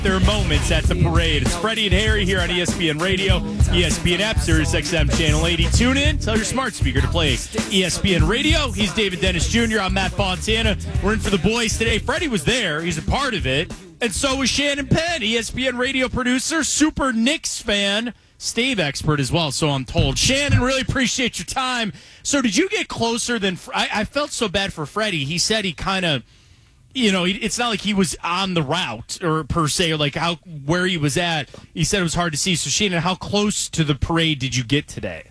There are moments at the parade. It's Freddie and Harry here on ESPN Radio, ESPN app, Sirius XM Channel 80. Tune in, tell your smart speaker to play ESPN Radio. He's David Dennis Jr. I'm Matt Fontana. We're in for the boys today. Freddie was there. He's a part of it. And so was Shannon Penn, ESPN Radio producer, super Knicks fan, stave expert as well, so I'm told. Shannon, really appreciate your time. So did you get closer than I felt so bad for Freddie. He said he kind of, it's not like he was on the route or per se, or like where he was at. He said it was hard to see. So Shannon, how close to the parade did you get today?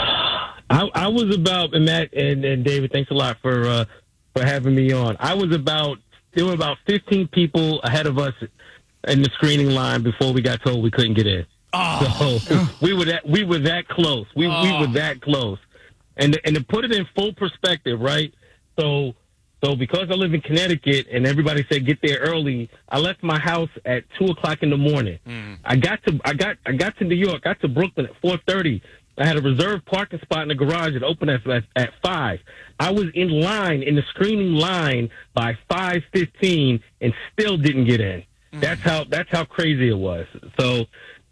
I was about, and Matt and David, thanks a lot for having me on. There were about 15 people ahead of us in the screening line before we got told we couldn't get in. Oh. So we were that close. We were that close. And to put it in full perspective, right? So because I live in Connecticut and everybody said get there early, I left my house at 2:00 in the morning. I got to New York, got to Brooklyn at 4:30. I had a reserved parking spot in the garage that opened at 5. I was in line, in the screening line by 5:15 and still didn't get in. That's how crazy it was. So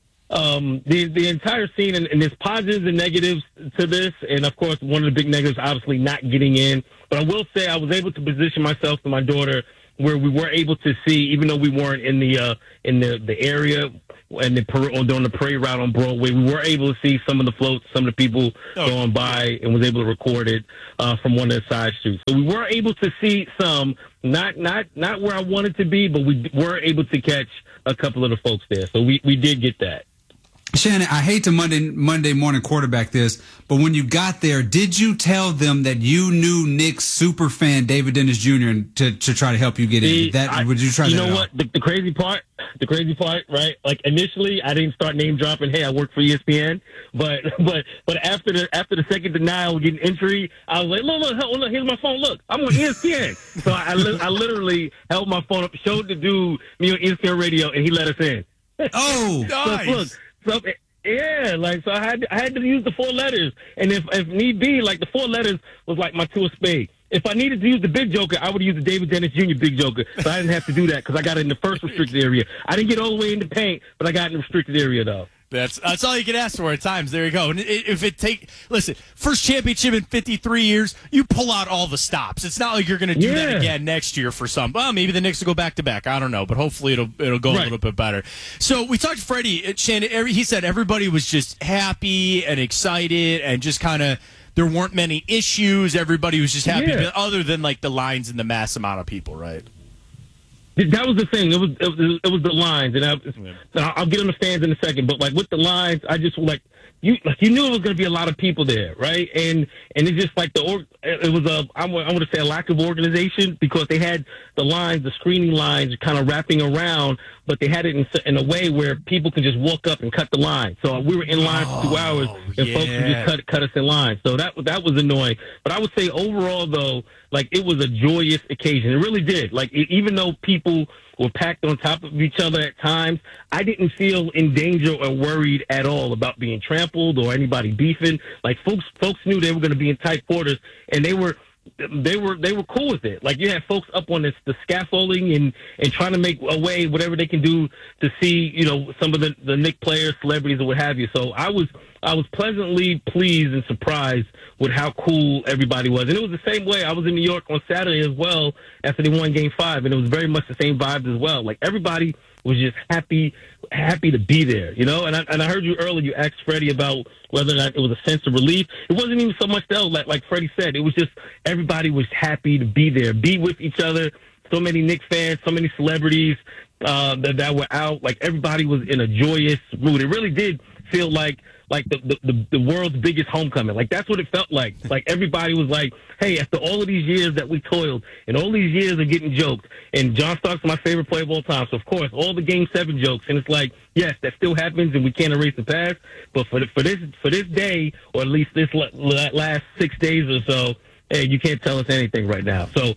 the entire scene, and there's positives and negatives to this, and of course one of the big negatives obviously not getting in. But I will say I was able to position myself and my daughter where we were able to see, even though we weren't in the area and during the parade route on Broadway, we were able to see some of the floats, some of the people going by, and was able to record it from one of the side streets. So we were able to see some, not where I wanted to be, but we were able to catch a couple of the folks there. So we did get that. Shannon, I hate to Monday morning quarterback this, but when you got there, did you tell them that you knew Knicks super fan David Dennis Jr. to try to help you get in? Would you try? You know what? The crazy part, right? Like initially, I didn't start name dropping. Hey, I work for ESPN, but after the second denial, getting entry, I was like, look, here's my phone. Look, I'm on ESPN. So I literally held my phone up, showed the dude me on ESPN Radio, and he let us in. Oh, nice. So, look. So I had to use the 4 letters, and if need be, like the 4 letters was like my 2 of spades. If I needed to use the big joker, I would use the David Dennis Jr. big joker, but I didn't have to do that because I got it in the first restricted area. I didn't get all the way in the paint, but I got in the restricted area though. That's all you can ask for at times. There you go. And listen, first championship in 53 years, you pull out all the stops. It's not like you're going to do that again next year for some. Well, maybe the Knicks will go back to back. I don't know, but hopefully it'll go a little bit better. So we talked to Freddie. Shannon, he said everybody was just happy and excited and just kind of there weren't many issues. Everybody was just happy, other than like the lines and the mass amount of people, right? That was the thing. It was the lines, and I'll get on the fans in a second. But like with the lines, I just you knew it was going to be a lot of people there, right? And it's just like it was I want to say a lack of organization because they had the lines, the screening lines, kind of wrapping around, but they had it in a way where people could just walk up and cut the line. So we were in line for 2 hours, and folks would just cut us in line. So that was annoying. But I would say overall, though, like it was a joyous occasion. It really did. Like even though people were packed on top of each other at times, I didn't feel in danger or worried at all about being trampled or anybody beefing. Like folks knew they were going to be in tight quarters, and they were cool with it. Like you had folks up on the scaffolding and trying to make a way, whatever they can do to see, some of the Knicks players, celebrities, or what have you. So I was pleasantly pleased and surprised with how cool everybody was. And it was the same way. I was in New York on Saturday as well after they won Game 5, and it was very much the same vibes as well. Like everybody was just happy to be there, And I heard you earlier, you asked Freddie about whether or not it was a sense of relief. It wasn't even so much that, like Freddie said. It was just everybody was happy to be there, be with each other. So many Knicks fans, so many celebrities that were out. Like everybody was in a joyous mood. It really did feel like the world's biggest homecoming. Like that's what it felt like. Like everybody was like, hey, after all of these years that we toiled and all these years of getting joked, and John Starks is my favorite player of all time. So of course, all the Game 7 jokes, and it's like, yes, that still happens and we can't erase the past. But for this day, or at least this last 6 days or so, hey, you can't tell us anything right now. So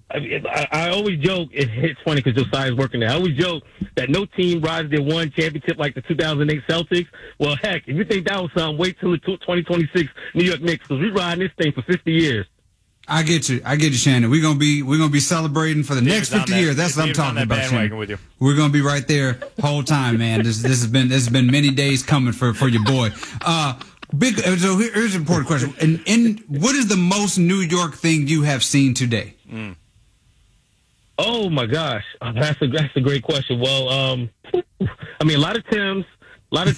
I always joke, it's funny because Josiah's working there. I always joke that no team rides their one championship like the 2008 Celtics. Well, heck, if you think that was something, wait till the 2026 New York Knicks because we riding this thing for 50 years. I get you, Shannon. We're gonna be celebrating for the next 50 years. That's what I'm talking about, Shannon. With you. We're gonna be right there whole time, man. This has been many days coming for your boy. So here's an important question. And what is the most New York thing you have seen today? Oh my gosh, that's a great question. Well, I mean, a lot of Timbs, a lot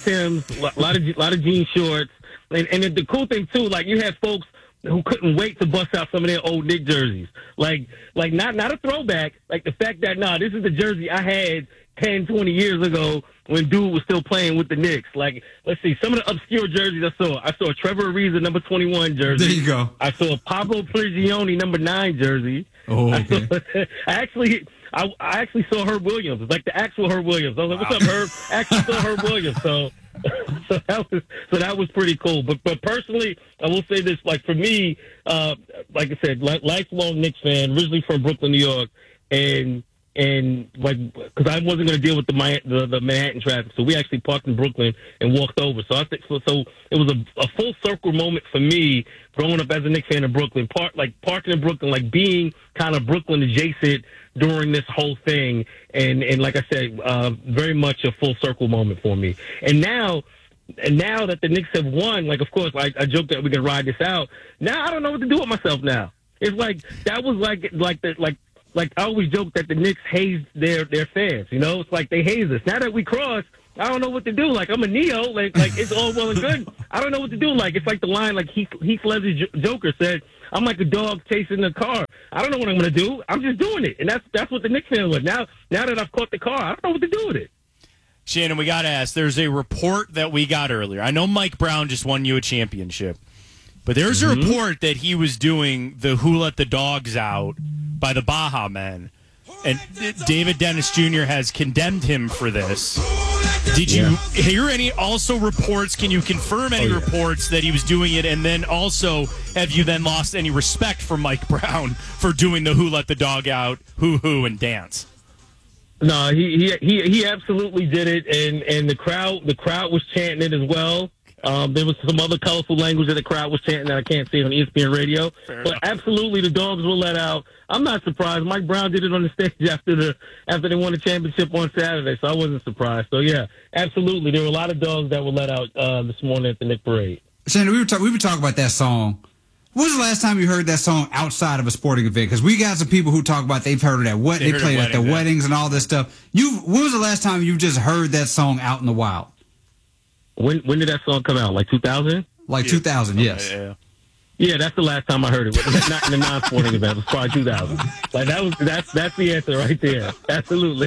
of jean shorts, and the cool thing too, like you had folks who couldn't wait to bust out some of their old Knicks jerseys, like not a throwback, like the fact that this is the jersey I had 10, 20 years ago when dude was still playing with the Knicks. Like, let's see, some of the obscure jerseys I saw a Trevor Ariza number 21 jersey. There you go. I saw a Pablo Prigioni number 9 jersey. Oh, okay. I actually saw Herb Williams. It's like the actual Herb Williams. I was like, "What's up, Herb?" I actually saw Herb Williams. So that was pretty cool. But personally, I will say this: like for me, like I said, lifelong Knicks fan, originally from Brooklyn, New York, and like because I wasn't going to deal with the Manhattan traffic, so we actually parked in Brooklyn and walked over. So I think so it was a full circle moment for me growing up as a Knicks fan in Brooklyn, parking in Brooklyn, like being kind of Brooklyn adjacent during this whole thing, and like I said, very much a full circle moment for me. And now that the Knicks have won, like of course, I joked that we can ride this out. Now I don't know what to do with myself. Now it's like that was like I always joke that the Knicks haze their fans. You know, it's like they haze us. Now that we cross, I don't know what to do. Like I'm a Neo. Like it's all well and good. I don't know what to do. Like it's like the line like Heath Ledger's Joker said, "I'm like a dog chasing a car. I don't know what I'm going to do. I'm just doing it." And that's what the Knicks fan was. Now that I've caught the car, I don't know what to do with it. Shannon, we got to ask. There's a report that we got earlier. I know Mike Brown just won you a championship, but there's a report that he was doing the "Who Let the Dogs Out" by the Baha Men, and David Dennis Jr. has condemned him for this. Did you hear any also reports? Can you confirm any reports that he was doing it? And then also, have you then lost any respect for Mike Brown for doing the "Who Let the Dog Out," hoo and dance? No, he absolutely did it, and the crowd was chanting it as well. There was some other colorful language that the crowd was chanting that I can't say on ESPN radio. But absolutely, the dogs were let out. I'm not surprised. Mike Brown did it on the stage after they won the championship on Saturday, so I wasn't surprised. So yeah, absolutely, there were a lot of dogs that were let out this morning at the Knick Parade. Shannon, we were talking about that song. When was the last time you heard that song outside of a sporting event? Because we got some people who talk about they've heard it at they played at their weddings and all this stuff. When was the last time you just heard that song out in the wild? When did that song come out? Like 2000? Like 2000, yes. Yeah, that's the last time I heard it. Not in the non-sporting event. It was probably 2000. Like that's the answer right there. Absolutely.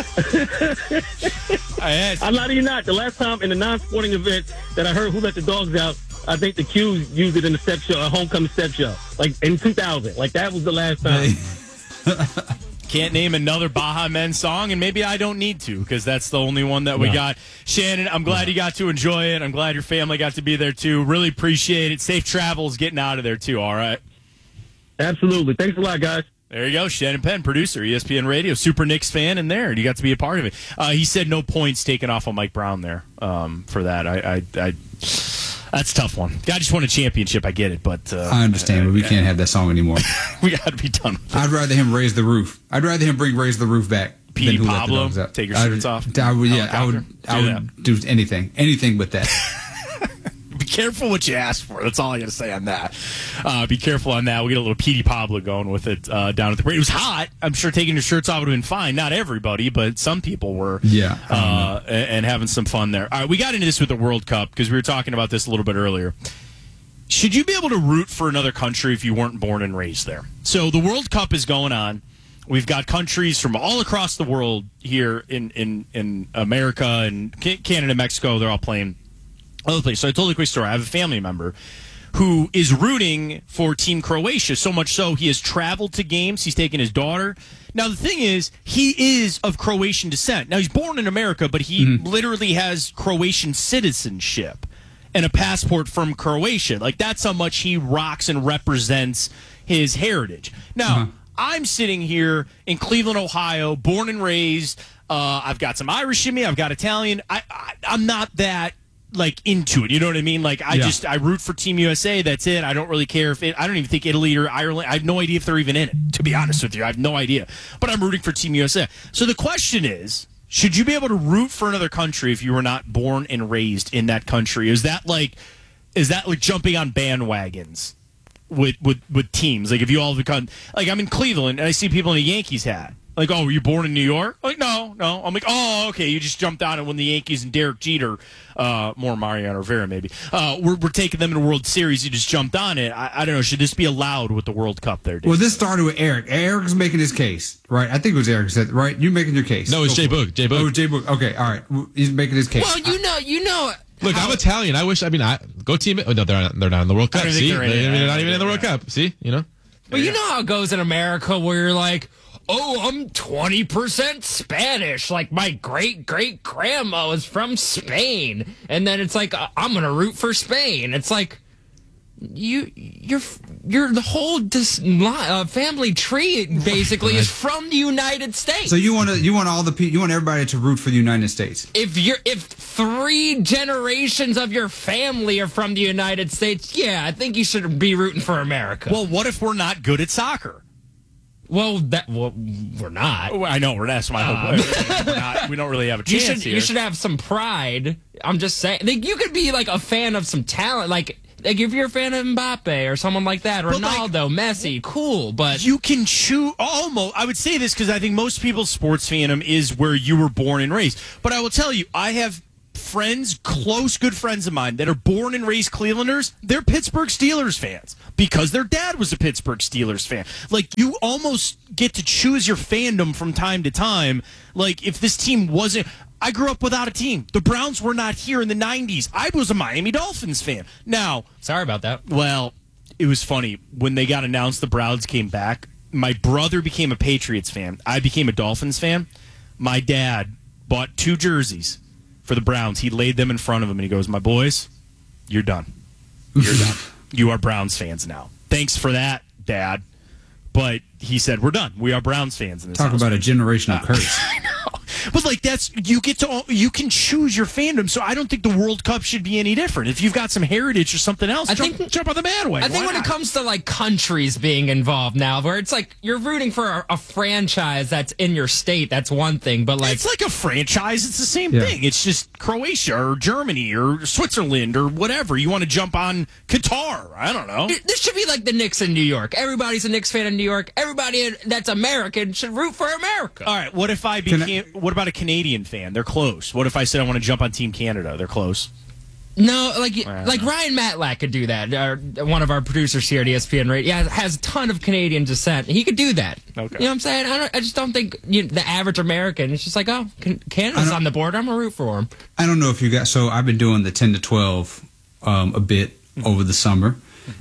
I'm not even not. The last time in the non-sporting event that I heard "Who Let the Dogs Out," I think the Q's used it in the step show, a homecoming step show, like in 2000. Like that was the last time. Can't name another Baha Men song, and maybe I don't need to because that's the only one that we got. Shannon, I'm glad you got to enjoy it. I'm glad your family got to be there too. Really appreciate it. Safe travels getting out of there too, all right? Absolutely. Thanks a lot, guys. There you go. Shannon Penn, producer, ESPN Radio, super Knicks fan in there, and you got to be a part of it. He said no points taken off on Mike Brown there for that. That's a tough one. I just won a championship. I get it, but I understand, but we can't have that song anymore. We got to be done with it. I'd rather him raise the roof. I'd rather him raise the roof back. P. Pablo, take your shirts off. I would do anything but that. Be careful what you ask for. That's all I got to say on that. Be careful on that. We get a little Petey Pablo going with it down at the parade. It was hot. I'm sure taking your shirts off would have been fine. Not everybody, but some people were. Yeah. And having some fun there. All right, we got into this with the World Cup because we were talking about this a little bit earlier. Should you be able to root for another country if you weren't born and raised there? So the World Cup is going on. We've got countries from all across the world here in America and Canada, Mexico. They're all playing other places. So I told a quick story. I have a family member who is rooting for Team Croatia, so much so he has traveled to games. He's taken his daughter. Now, the thing is, he is of Croatian descent. Now, he's born in America, but he literally has Croatian citizenship and a passport from Croatia. Like, that's how much he rocks and represents his heritage. Now, I'm sitting here in Cleveland, Ohio, born and raised. I've got some Irish in me. I've got Italian. I'm not that like into it. You know what I mean? Like I root for Team USA. That's it. I don't really care if I don't even think Italy or Ireland. I have no idea if they're even in it. To be honest with you, I have no idea. But I'm rooting for Team USA. So the question is, should you be able to root for another country if you were not born and raised in that country? Is that like jumping on bandwagons with teams? Like if you all become like I'm in Cleveland and I see people in a Yankees hat. Like, oh, were you born in New York? Like, no. I'm like, oh, okay, you just jumped on it when the Yankees and Derek Jeter, more Mariano Rivera maybe, we're taking them in a World Series. You just jumped on it. I don't know. Should this be allowed with the World Cup there, Dave? Well, this started with Eric. Eric's making his case, right? I think it was Eric said, right? You making your case. No, it's Jay Boog. Oh, it was Jay Boog. Okay, all right. He's making his case. Well, you know. Look, I'm Italian. Go team. Oh, no, they're not in the World Cup. See, they're not even in the World Cup. See, you know. Well, you know how it goes in America, where you're like, oh, I'm 20% Spanish. Like my great-great-grandma was from Spain, and then it's like I'm gonna root for Spain. It's like you're the whole family tree basically is from the United States. So you want everybody to root for the United States. If 3 generations of your family are from the United States, yeah, I think you should be rooting for America. Well, what if we're not good at soccer? Well, we're not. I know we're not. That's my whole point. We don't really have a chance here. You should have some pride. I'm just saying. Like, you could be like a fan of some talent, like if you're a fan of Mbappe or someone like that, Ronaldo, Messi, cool. But you can choose almost. I would say this because I think most people's sports fandom is where you were born and raised. But I will tell you, I have friends, close, good friends of mine that are born and raised Clevelanders. They're Pittsburgh Steelers fans because their dad was a Pittsburgh Steelers fan. Like, you almost get to choose your fandom from time to time. Like, if this team wasn't... I grew up without a team. The Browns were not here in the 90s. I was a Miami Dolphins fan. Now... Sorry about that. Well, it was funny. When they got announced the Browns came back, my brother became a Patriots fan. I became a Dolphins fan. My dad bought 2 jerseys for the Browns. He laid them in front of him, and he goes, my boys, you're done. You're done. You are Browns fans now. Thanks for that, Dad. But he said, we're done. We are Browns fans in this Talk house. about a generational curse. I know. But like you can choose your fandom, so I don't think the World Cup should be any different. If you've got some heritage or something else, jump on the bandwagon. I think when it comes to like countries being involved now, where it's like you're rooting for a franchise that's in your state, that's one thing. But like it's like a franchise, it's the same thing. It's just Croatia or Germany or Switzerland or whatever. You want to jump on Qatar? I don't know. This should be like the Knicks in New York. Everybody's a Knicks fan in New York. Everybody that's American should root for America. All right. What if I became? What about a Canadian fan? They're close. What if I said I want to jump on Team Canada? They're close. No, like Ryan Matlack could do that. One of our producers here at ESPN Radio has a ton of Canadian descent. He could do that. Okay. You know what I'm saying? I just don't think the average American is just like, oh, Canada's on the border. I'm going to root for him. I don't know if you guys... So I've been doing the 10 to 12 a bit over the summer.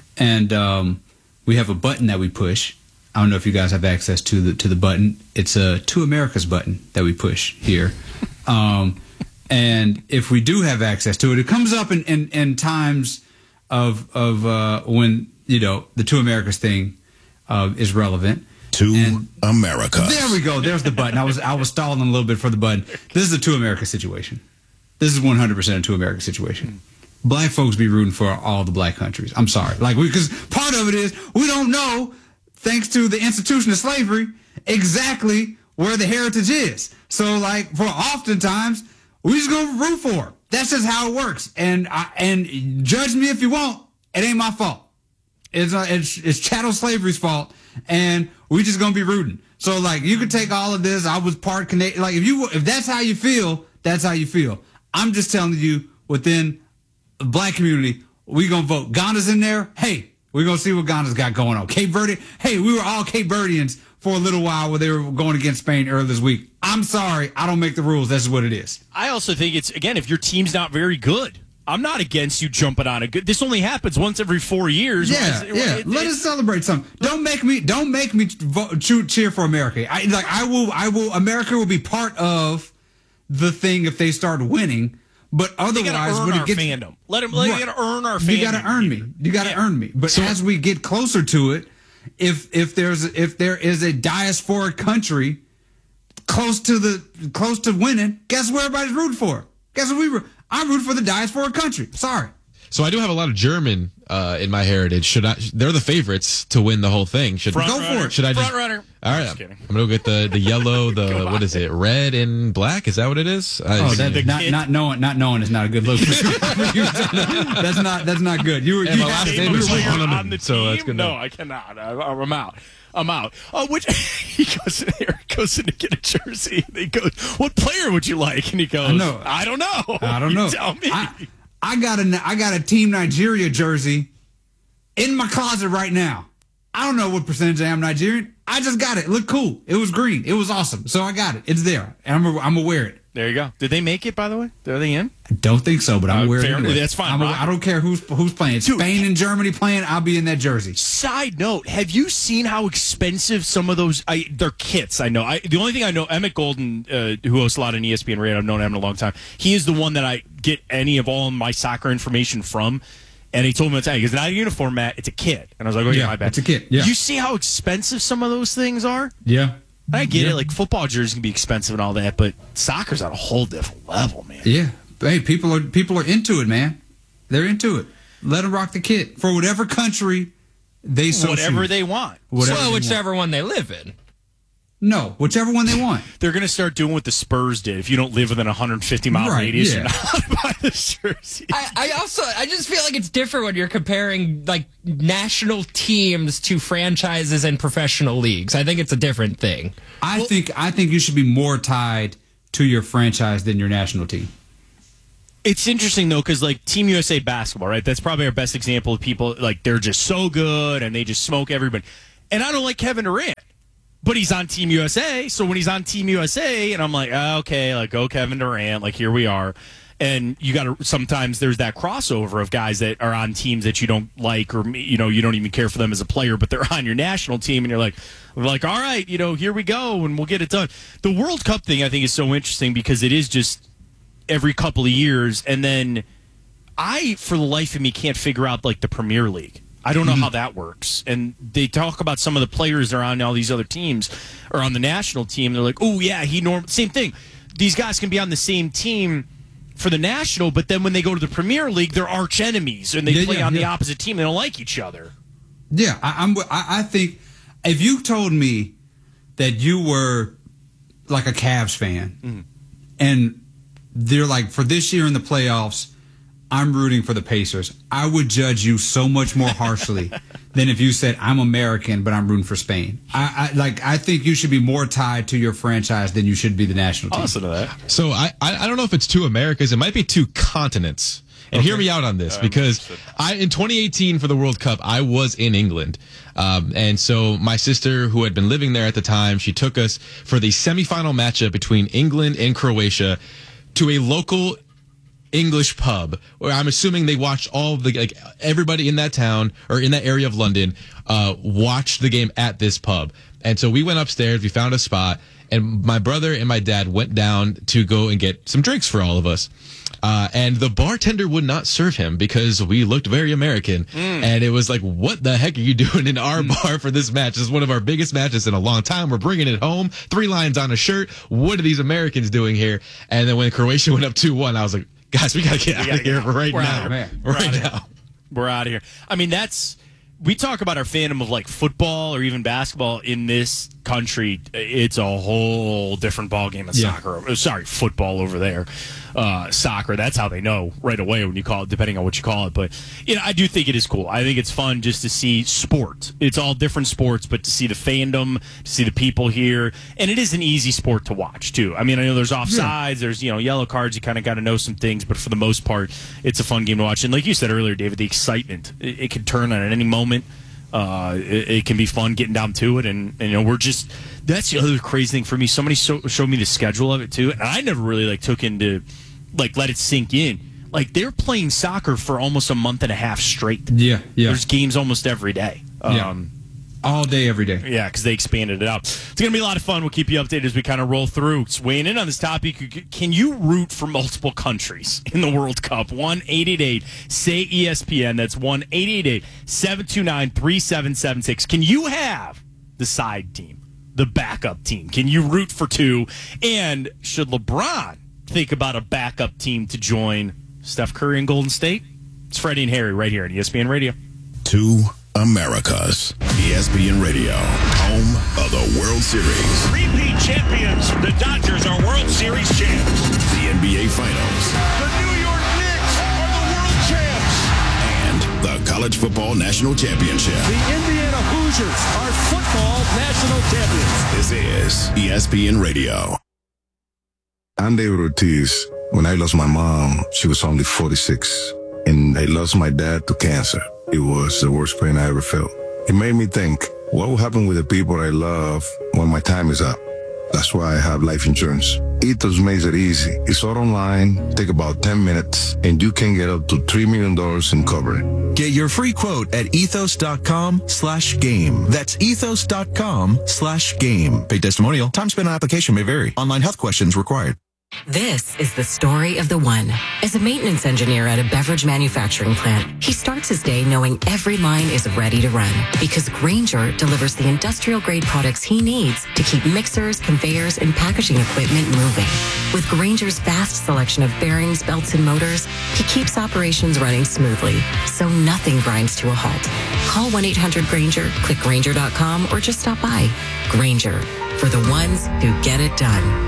And we have a button that we push. I don't know if you guys have access to the button. It's a To America's button that we push here. And if we do have access to it, it comes up in times of when, the To America's thing is relevant. To America. There we go. There's the button. I was stalling a little bit for the button. This is a To America situation. This is 100% a To America situation. Black folks be rooting for all the black countries. I'm sorry. Because part of it is we don't know, thanks to the institution of slavery, exactly where the heritage is. So, for oftentimes, we just gonna root for them. That's just how it works. And judge me if you want. It ain't my fault. It's chattel slavery's fault, and we just gonna be rooting. So, you could take all of this. I was part Canadian. If that's how you feel, that's how you feel. I'm just telling you, within the black community, we gonna vote. Ghana's in there. Hey, we're gonna see what Ghana's got going on. Cape Verde. Hey, we were all Cape Verdeans for a little while where they were going against Spain earlier this week. I'm sorry. I don't make the rules. That's what it is. I also think it's, again, if your team's not very good, I'm not against you jumping on a good. This only happens once every 4 years. Yeah. Let us celebrate something. Don't make me cheer for America. I will. America will be part of the thing if they start winning. But otherwise, when it gets fandom, let them earn our fandom. You got to earn me. You got to earn me. But as we get closer to it, if there is a diasporic country close to winning, guess what everybody's rooting for? Guess what I'm rooting for the diaspora country. Sorry. So I do have a lot of German in my heritage. They're the favorites to win the whole thing. Go for it. Should I just? Front runner. All right, I'm gonna go get the yellow, what is it? Red and black? Is that what it is? Not knowing is not a good look. That's not good. You were on the team. So that's good. No, I cannot. I'm out. Which he goes in there, to get a jersey. And he goes, "What player would you like?" And he goes, "I don't know. You tell me." I got a Team Nigeria jersey in my closet right now. I don't know what percentage I am Nigerian. I just got it. It looked cool. It was green. It was awesome. So I got it. It's there. And I'm gonna wear it. There you go. Did they make it, by the way? Are they in? I don't think so, but I'm wearing it anyway. That's fine. I don't care who's playing. It's Spain and Germany playing. I'll be in that jersey. Side note, have you seen how expensive some of those their kits? I know. The only thing I know, Emmett Golden, who hosts a lot on ESPN Radio, I've known him a long time. He is the one that I get any of all my soccer information from. And he told me, he goes, not a uniform, Matt. It's a kit. And I was like, my bad. It's a kit. Yeah. You see how expensive some of those things are? Yeah. I get it. Like, football jerseys can be expensive and all that, but soccer's on a whole different level, man. Yeah. Hey, people are into it, man. They're into it. Let them rock the kit for whatever country they so whatever choose. They want. Whichever one they live in. No, whichever one they want. They're going to start doing what the Spurs did. If you don't live within a 150-mile radius, you're not allowed to buy the jersey. I just feel like it's different when you're comparing like national teams to franchises and professional leagues. I think it's a different thing. I think you should be more tied to your franchise than your national team. It's interesting, though, because, like, Team USA basketball, right? That's probably our best example of people, like, they're just so good and they just smoke everybody. And I don't like Kevin Durant. But he's on Team USA, so when he's on Team USA, and I'm like, okay, like, go Kevin Durant, like, here we are. And you got to, sometimes there's that crossover of guys that are on teams that you don't like, or, you don't even care for them as a player, but they're on your national team, and you're like, all right, here we go, and we'll get it done. The World Cup thing, I think, is so interesting because it is just every couple of years, and then I, for the life of me, can't figure out, like, the Premier League. I don't know how that works. And they talk about some of the players that are on all these other teams or on the national team. They're like, oh, yeah, same thing. These guys can be on the same team for the national, but then when they go to the Premier League, they're arch enemies and they play on the opposite team. They don't like each other. Yeah, I think if you told me that you were like a Cavs fan and they're like, for this year in the playoffs, I'm rooting for the Pacers, I would judge you so much more harshly than if you said I'm American but I'm rooting for Spain. I think you should be more tied to your franchise than you should be the national team. I'll listen to that. So I don't know if it's two Americas. It might be two continents. And hear me out on this, because in 2018 for the World Cup, I was in England. And so my sister, who had been living there at the time, she took us for the semifinal matchup between England and Croatia to a local English pub, where I'm assuming they watched all of the, everybody in that town or in that area of London watched the game at this pub. And so we went upstairs, we found a spot, and my brother and my dad went down to go and get some drinks for all of us. And the bartender would not serve him because we looked very American. And it was like, what the heck are you doing in our bar for this match? This is one of our biggest matches in a long time. We're bringing it home. 3 lines on a shirt. What are these Americans doing here? And then when Croatia went up 2-1, I was like, guys, we got to get out of here right now. We're out of here. I mean, we talk about our fandom of like football or even basketball in this country. It's a whole different ballgame of soccer. Sorry, football over there. Soccer, that's how they know right away when you call it, depending on what you call it. But, I do think it is cool. I think it's fun just to see sport. It's all different sports, but to see the fandom, to see the people here. And it is an easy sport to watch, too. I mean, I know there's offsides, there's, yellow cards. You kind of got to know some things. But for the most part, it's a fun game to watch. And like you said earlier, David, the excitement, it can turn on at any moment. It can be fun getting down to it. And that's the other crazy thing for me. Somebody showed me the schedule of it, too. And I never really took into, let it sink in. They're playing soccer for almost a month and a half straight. Yeah. There's games almost every day. All day, every day. Yeah, because they expanded it out. It's going to be a lot of fun. We'll keep you updated as we kind of roll through. Weighing in on this topic, can you root for multiple countries in the World Cup? 1-888-SAY-ESPN. That's 1-888-729-3776. Can you have the side team, the backup team? Can you root for two? And should LeBron think about a backup team to join Steph Curry and Golden State? It's Freddie and Harry right here on ESPN Radio. 2 Americas. ESPN Radio, home of the World Series. Repeat champions. The Dodgers are World Series champs. The NBA Finals. The New York Knicks are the world champs. And the College Football National Championship. The Indiana Hoosiers are football national champions. This is ESPN Radio. I'm David Ortiz. When I lost my mom, she was only 46. And I lost my dad to cancer. It was the worst pain I ever felt. It made me think, what will happen with the people I love when my time is up? That's why I have life insurance. Ethos makes it easy. It's all online, take about 10 minutes, and you can get up to $3 million in coverage. Get your free quote at ethos.com/game. That's ethos.com/game. Paid testimonial. Time spent on application may vary. Online health questions required. This is the story of the one. As a maintenance engineer at a beverage manufacturing plant, he starts his day knowing every line is ready to run because Grainger delivers the industrial-grade products he needs to keep mixers, conveyors, and packaging equipment moving. With Grainger's vast selection of bearings, belts, and motors, he keeps operations running smoothly, so nothing grinds to a halt. Call 1-800-GRAINGER, click Grainger.com, or just stop by. Grainger, for the ones who get it done.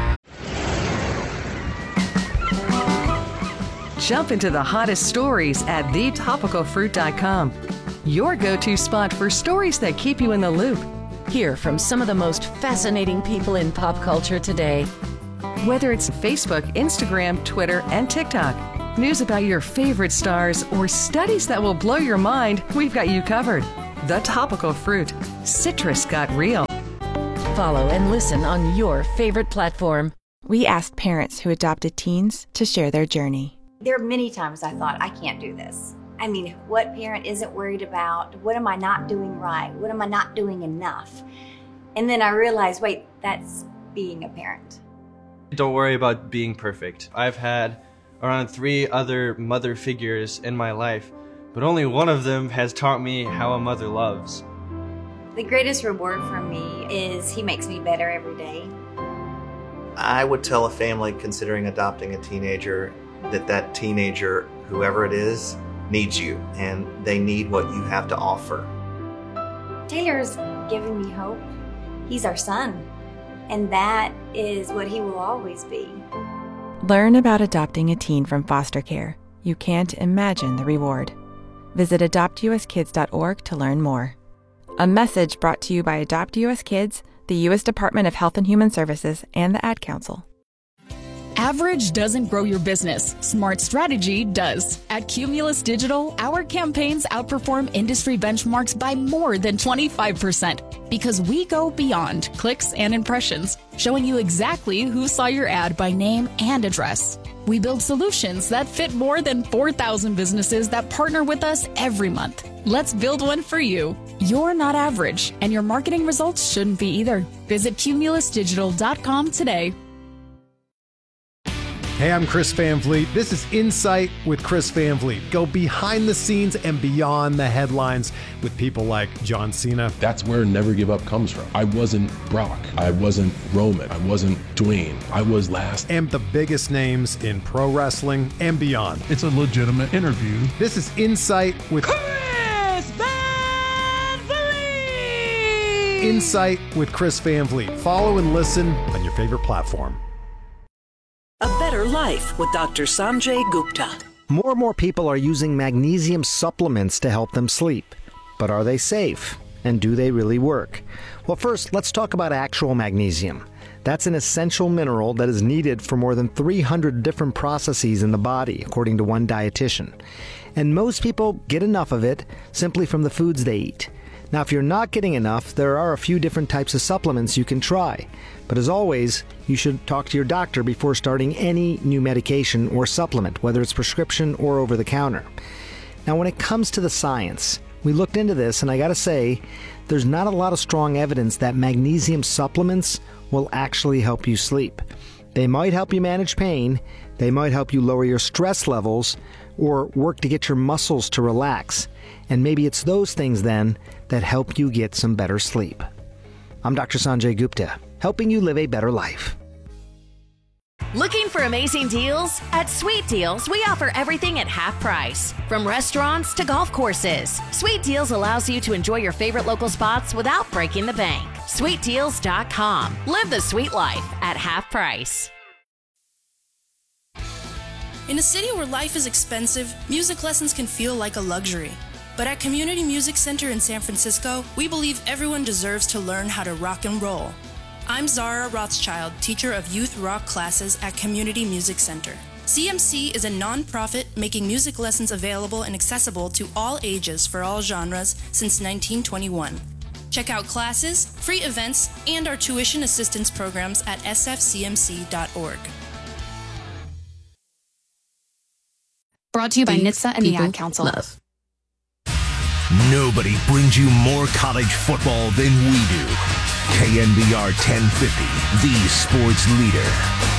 Jump into the hottest stories at thetopicalfruit.com. Your go-to spot for stories that keep you in the loop. Hear from some of the most fascinating people in pop culture today. Whether it's Facebook, Instagram, Twitter, and TikTok, news about your favorite stars, or studies that will blow your mind, we've got you covered. The Topical Fruit. Citrus got real. Follow and listen on your favorite platform. We asked parents who adopted teens to share their journey. There are many times I thought, I can't do this. I mean, what parent isn't worried about? What am I not doing right? What am I not doing enough? And then I realized, wait, that's being a parent. Don't worry about being perfect. I've had around 3 other mother figures in my life, but only one of them has taught me how a mother loves. The greatest reward for me is he makes me better every day. I would tell a family considering adopting a teenager that teenager, whoever it is, needs you, and they need what you have to offer. Taylor's giving me hope. He's our son, and that is what he will always be. Learn about adopting a teen from foster care. You can't imagine the reward. Visit adoptuskids.org to learn more. A message brought to you by Adopt US Kids, the U.S. Department of Health and Human Services, and the Ad Council. Average doesn't grow your business. Smart strategy does. At Cumulus Digital, our campaigns outperform industry benchmarks by more than 25% because we go beyond clicks and impressions, showing you exactly who saw your ad by name and address. We build solutions that fit more than 4,000 businesses that partner with us every month. Let's build one for you. You're not average, and your marketing results shouldn't be either. Visit cumulusdigital.com today. Hey, I'm Chris Van Vliet. This is Insight with Chris Van Vliet. Go behind the scenes and beyond the headlines with people like John Cena. That's where Never Give Up comes from. I wasn't Brock. I wasn't Roman. I wasn't Dwayne. I was last. And the biggest names in pro wrestling and beyond. It's a legitimate interview. This is Insight with Chris Van Vliet. Insight with Chris Van Vliet. Follow and listen on your favorite platform. A Better Life with Dr. Sanjay Gupta. More and more people are using magnesium supplements to help them sleep. But are they safe? And do they really work? Well, first, let's talk about actual magnesium. That's an essential mineral that is needed for more than 300 different processes in the body, according to one dietitian. And most people get enough of it simply from the foods they eat. Now, if you're not getting enough, there are a few different types of supplements you can try. But as always, you should talk to your doctor before starting any new medication or supplement, whether it's prescription or over the counter. Now, when it comes to the science, we looked into this, and I gotta say, there's not a lot of strong evidence that magnesium supplements will actually help you sleep. They might help you manage pain, they might help you lower your stress levels, or work to get your muscles to relax. And maybe it's those things then that help you get some better sleep. I'm Dr. Sanjay Gupta, helping you live a better life. Looking for amazing deals? At Sweet Deals, we offer everything at half price. From restaurants to golf courses, Sweet Deals allows you to enjoy your favorite local spots without breaking the bank. SweetDeals.com. Live the sweet life at half price. In a city where life is expensive, music lessons can feel like a luxury. But at Community Music Center in San Francisco, we believe everyone deserves to learn how to rock and roll. I'm Zara Rothschild, teacher of youth rock classes at Community Music Center. CMC is a non-profit making music lessons available and accessible to all ages for all genres since 1921. Check out classes, free events, and our tuition assistance programs at sfcmc.org. Brought to you by NHTSA and the Ad Council. Love. Nobody brings you more college football than we do. KNBR 1050, the sports leader.